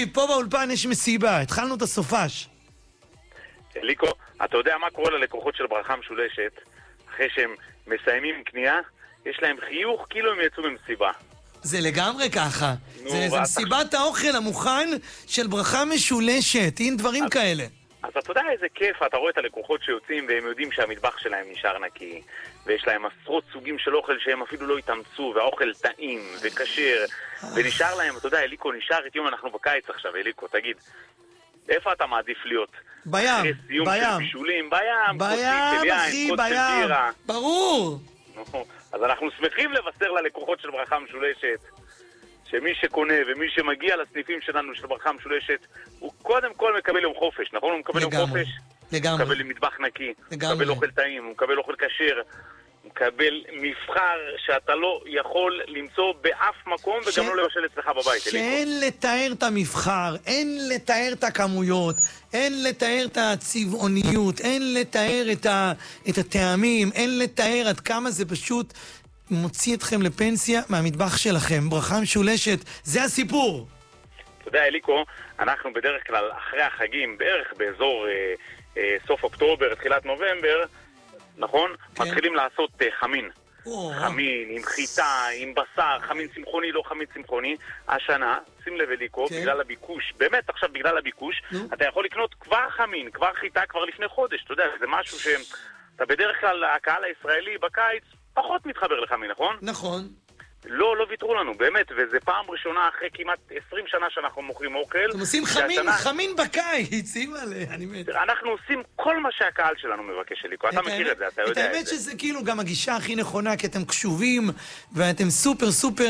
תקשיב, פה באולפן יש מסיבה, התחלנו את הסופש. אליקו, אתה יודע מה קורה ללקוחות של ברכה משולשת? אחרי שהם מסיימים קנייה, יש להם חיוך כאילו הם יצאו ממסיבה. זה לגמרי ככה. זה מסיבת האוכל המוכן של ברכה משולשת, אין דברים כאלה. אז אתה יודע איזה כיף, אתה רואה את הלקוחות שיוצאים והם יודעים שהמטבח שלהם נשאר נקי, ויש להם עשרות סוגים של אוכל שהם אפילו לא התאמצו, והאוכל טעים וכשר, ונשאר להם, אתה יודע, אליקו, נשאר את יום, אנחנו בקיץ עכשיו, אליקו, תגיד, איפה אתה מעדיף להיות? בים, אחרי סיום של בישולים, בים, אחי, בים, ברור. אז אנחנו שמחים לבשר ללקוחות של ברכה משולשת שמי שקונה ומי שמגיע לסניפים שלנו של ברכה משולשת הוא קודם כל מקבל יום חופש, נכון? הוא מקבל יום חופש, הוא מקבל מטבח נקי, הוא מקבל אוכל טעים, הוא מקבל אוכל כשר, הוא מקבל מבחר שאתה לא יכול למצוא באף מקום וגם לא לבשל אצלך בבית. שאין לתאר את המבחר, אין לתאר את הכמויות, אין לתאר את הצבעוניות, אין לתאר את הטעמים, אין לתאר עד כמה זה פשוט מוציא אתכם לפנסיה מהמטבח שלכם. ברכה משולשת, זה הסיפור. אתה יודע, אליקו, אנחנו בדרך כלל אחרי החגים, בערך באזור סוף אוקטובר, תחילת נובמבר, נכון? כן. מתחילים לעשות חמין. חמין, עם חיטה, עם בשר, חמין צמחוני, לא חמין צמחוני. השנה, שים לב אליקו, כן. בגלל הביקוש, באמת עכשיו בגלל הביקוש, אתה יכול לקנות כבר חמין, כבר חיטה, כבר לפני חודש. אתה יודע, זה משהו שאתה בדרך כלל, הקהל הישראלי בקיץ, פחות מתחבר לחמין, נכון? נכון. לא ויתרו לנו, באמת, וזה פעם ראשונה אחרי כמעט 20 שנה שאנחנו מוכרים אוכל. אתם עושים חמין בקיץ, אני מת. אנחנו עושים כל מה שהקהל שלנו מבקש, אליקו, אתה מכיר את זה, אתה יודע את זה. את האמת שזה כאילו גם הגישה הכי נכונה, כי אתם קשובים, ואתם סופר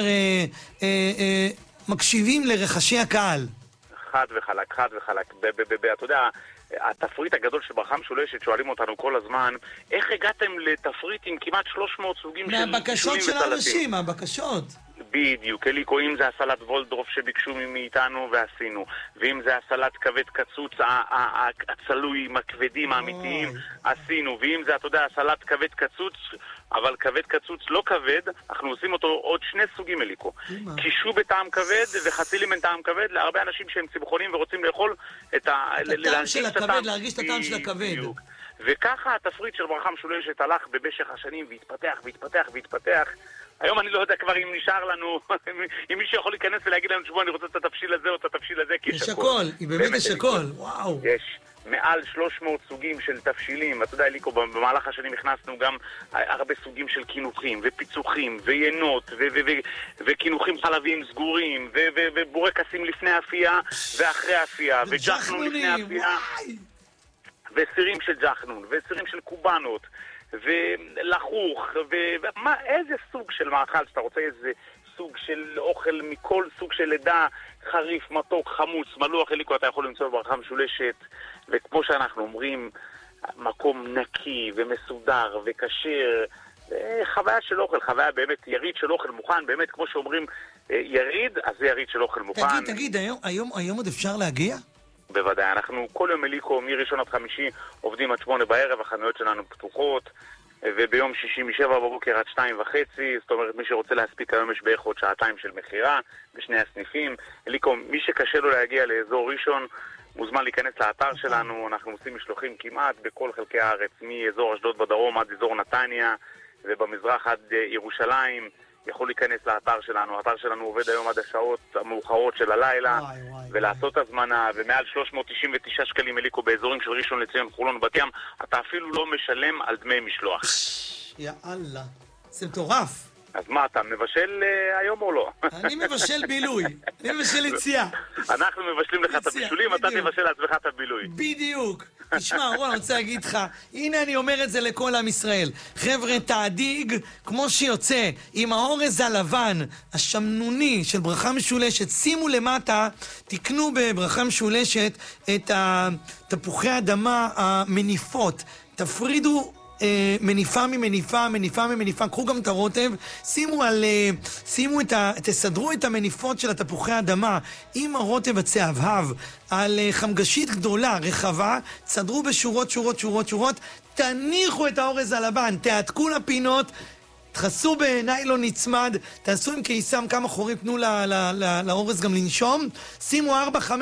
מקשיבים לרחשי הקהל. חד וחלק. אתה יודע, התפריט הגדול של ברכה משולשת, שואלים אותנו כל הזמן, איך הגעתם לתפריט עם כמעט 300 סוגים של מהבקשות של האנשים, מהבקשות. בדיוק, אליקו, אם זה הסלט וולדרוף שביקשו מאיתנו ועשינו, ואם זה הסלט כבד קצוץ, הצלוי עם הכבדים האמיתיים, עשינו, ואם זה, אתה יודע, הסלט כבד קצוץ, אבל כבד קצוץ לא כבד, אנחנו עושים אותו עוד שני סוגים, אליקו. קישו בטעם כבד וחצי לימן טעם כבד, להרבה אנשים שהם צמחונים ורוצים לאכול את הטעם של הכבד, להרגיש את הטעם של הכבד. וככה התפריט של ברכה משולשת הלך במשך השנים והתפתח. היום אני לא יודע כבר אם נשאר לנו, אם מישהו יכול להיכנס ולהגיד לנו שבוע אני רוצה את התבשיל הזה או את התבשיל הזה, כי יש הכל, באמת יש הכל, וואו. יש מעל 300 סוגים של תבשילים, אתה יודע אליקו, במהלך השנים הכנסנו גם הרבה סוגים של קינוחים ופיצוחים ויינות וקינוחים חלביים סגורים ובורקסים לפני האפייה ואחרי האפייה וג'חנון לפני האפייה וסירים של ג'חנון וסירים של קובנות ולחוך, איזה סוג של מאכל שאתה רוצה, איזה סוג של אוכל מכל סוג של עדה, חריף, מתוק, חמוץ, מלוח, אליקו, אתה יכול למצוא ברכה משולשת, וכמו שאנחנו אומרים, מקום נקי ומסודר וכשר, חוויה של אוכל, חוויה באמת יריד של אוכל מוכן, באמת כמו שאומרים יריד, אז זה יריד של אוכל מוכן. תגיד, היום עוד אפשר להגיע? בוודאי, אנחנו כל יום אליקו, מראשון עד חמישי, עובדים עד 8 בערב, החנויות שלנו פתוחות, וביום שישי מ7 בבוקר עד 2:30, זאת אומרת, מי שרוצה להספיק היום יש בערך עוד שעתיים של מחירה, בשני הסניפים. אליקו, מי שקשה לו להגיע לאזור ראשון, מוזמן להיכנס לאתר שלנו, אנחנו עושים משלוחים כמעט בכל חלקי הארץ, מאזור אשדוד בדרום עד אזור נתניה, ובמזרח עד ירושלים. יכול להיכנס לאתר שלנו, האתר שלנו עובד היום עד השעות המאוחרות של הלילה, ולעשות הזמנה, ומעל 399 שקלים אליקו באזורים של ראשון לציון, חולון ובת ים, אתה אפילו לא משלם על דמי משלוח. יאללה, זה מטורף. אז מה, אתה מבשל היום או לא? אני מבשל בילוי, אני מבשל יציאה. אנחנו מבשלים לך את הבישולים, אתה תבשל לעצמך את הבילוי. בדיוק. תשמע, רון, אני רוצה להגיד לך, הנה אני אומר את זה לכל עם ישראל. חבר'ה, תעדיג כמו שיוצא, עם האורז הלבן, השמנוני של ברכה משולשת, שימו למטה, תקנו בברכה משולשת את תפוחי האדמה המניפות. תפרידו מניפה, קחו גם את הרוטב, תסדרו את המניפות של התפוחי האדמה עם הרוטב הצהבהב על חמגשית גדולה, רחבה, תסדרו בשורות, תניחו את האורז הלבן, תעתקו לפינות, תחסו בניילון נצמד, תעשו עם קיסם כמה חורים, תנו לאורז גם לנשום, שימו 4-5